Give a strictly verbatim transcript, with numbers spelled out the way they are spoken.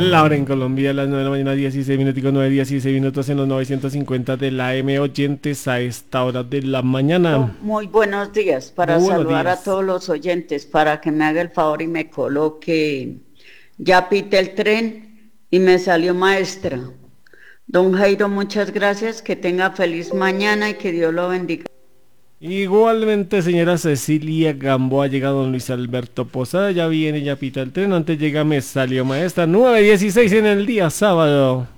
La hora en Colombia, a las nueve de la mañana, dieciséis minutos, nueve, dieciséis minutos en los novecientos cincuenta de la M oyentes a esta hora de la Oh, mañana. muy buenos días para Muy buenos saludar a días. todos los oyentes, para que me haga el favor y me coloque. Ya pité el tren y me salió maestra. Don Jairo, muchas gracias, que tenga feliz mañana y que Dios lo bendiga. Igualmente, señora Cecilia Gamboa, ha llegado don Luis Alberto Posada, ya viene, ya pita el tren, antes llega me salió maestra, nueve dieciséis en el día sábado.